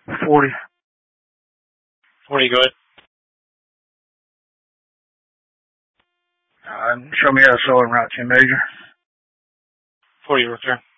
40. 40, go ahead. Show me SO and route 10 major. 40, return.